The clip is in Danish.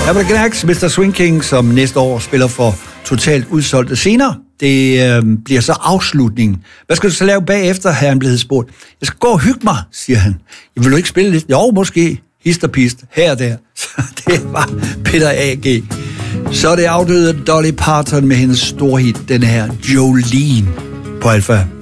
Her var det Knacks, Mr. Swing King, som næste år spiller for totalt udsolgte scener. Det bliver så afslutningen. Hvad skal du så lave bagefter, har han blevet spurgt. Jeg skal gå og hygge mig, siger han. Jeg vil du ikke spille lidt? Jo, måske. Hist og pist, her og der. Så det var Peter A.G. Så er det afdøde Dolly Parton med hendes store hit, den her Jolene på Alpha.